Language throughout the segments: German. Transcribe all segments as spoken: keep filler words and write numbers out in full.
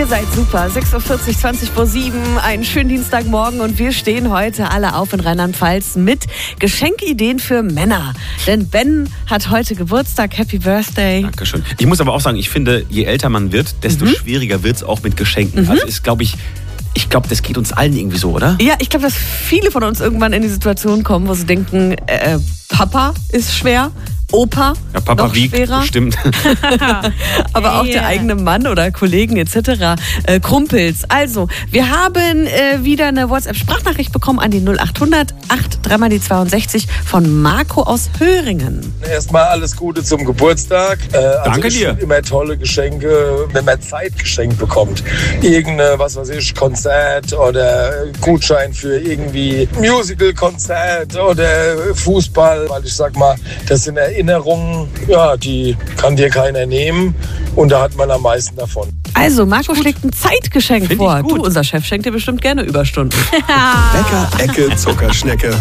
Ihr seid super. sechs Uhr vierzig, zwanzig vor sieben, einen schönen Dienstagmorgen und wir stehen heute alle auf in Rheinland-Pfalz mit Geschenkideen für Männer. Denn Ben hat heute Geburtstag. Happy Birthday. Dankeschön. Ich muss aber auch sagen, ich finde, je älter man wird, desto mhm. schwieriger wird es auch mit Geschenken. Mhm. Also ist, glaube ich, ich glaube, das geht uns allen irgendwie so, oder? Ja, ich glaube, dass viele von uns irgendwann in die Situation kommen, wo sie denken, äh, Papa ist schwer. Opa, ja, Papa noch wiegt, schwerer. Stimmt. Aber auch der eigene Mann oder Kollegen et cetera. Äh, Kumpels. Also, wir haben äh, wieder eine WhatsApp-Sprachnachricht bekommen an die null acht hundert acht drei mal die zweiundsechzig von Marco aus Höringen. Erstmal alles Gute zum Geburtstag. Äh, also Danke ich dir. finde immer tolle Geschenke, wenn man Zeit geschenkt bekommt. Irgendeine, was weiß ich, Konzert oder Gutschein für irgendwie Musical-Konzert oder Fußball. Weil ich sag mal, das sind Erinnerungen, ja, die kann dir keiner nehmen und da hat man am meisten davon. Also, Marco schlägt ein Zeitgeschenk Find vor. ich gut. Du, unser Chef, schenkt dir bestimmt gerne Überstunden. Bäcker, Ecke, Zuckerschnecke.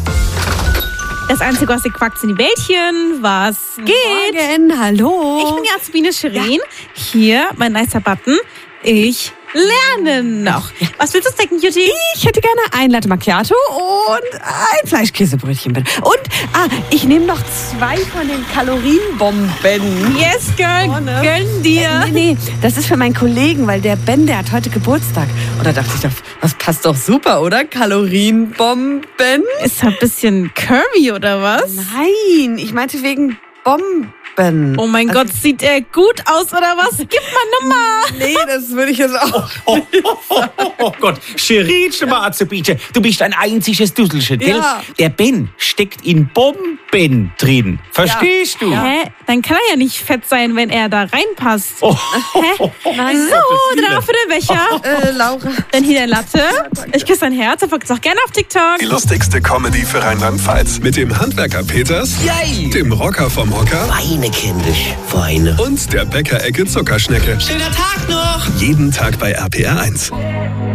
Das Einzige, was ihr quackt, sind die Bällchen. Was geht? Morgen, hallo. Ich bin die Azubine Shirin. Hier, mein nicer Button. Ich lerne noch. Was willst du snacken, Jutti? Ich hätte gerne ein Latte Macchiato und ein Fleischkäsebrötchen, bitte. Und, ah, ich nehme noch zwei von den Kalorienbomben. Yes, Girl, Oh, ne? gönn dir. Äh, nee, nee, das ist für meinen Kollegen, weil der Ben, der hat heute Geburtstag. Und da dachte ich, doch, das passt doch super, oder? Kalorienbomben? Ist ein bisschen curvy, oder was? Nein, ich meinte wegen Bomben. Oh mein Also- Gott, sieht er gut aus, oder was? Gib mal Nummer. Nee, das würde ich jetzt auch. Oh, oh, oh, oh, oh Gott, Shirin, Azubine, du bist ein einziges Dusselchen, gell? Ja. Der Ben steckt in Bomben drin. Verstehst du? Hä? Dann kann er ja nicht fett sein, wenn er da reinpasst. Oh, Hä? Nein. So, dafür der Becher. Äh, Laura. Dann hier der Latte. Ich küsse dein Herz. Er folgt auch gerne auf TikTok. Die lustigste Comedy für Rheinland-Pfalz. Mit dem Handwerker Peters, Yay! dem Rocker vom Hocker Feine kindisch, feine. und der Bäcker-Ecke Zuckerschnecke. Schöner Tag noch! Jeden Tag bei R P R eins.